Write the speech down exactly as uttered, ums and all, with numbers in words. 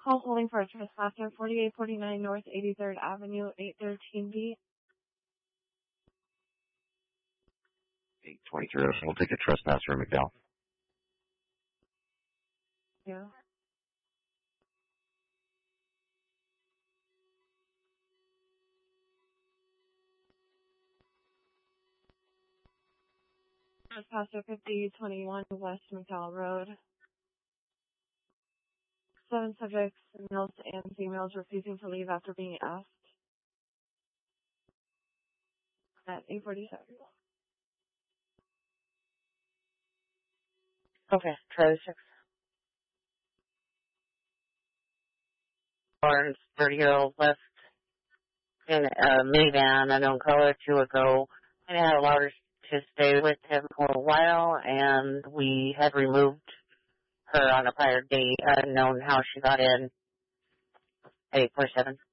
Call holding for a trespasser, forty-eight forty-nine North eighty-third Avenue, eight thirteen B. eight twenty-three. We'll take a trespasser, McDowell. Yeah. Trespasser fifty twenty-one West McDowell Road. Seven subjects, males and females, refusing to leave after being asked at eight forty-seven. Okay, try the six. Orange, thirty-year-old left in a minivan, unknown color, two ago. And I had allowed her to stay with him for a while, and we had removed her on a prior date, unknown how she got in. eight forty-seven.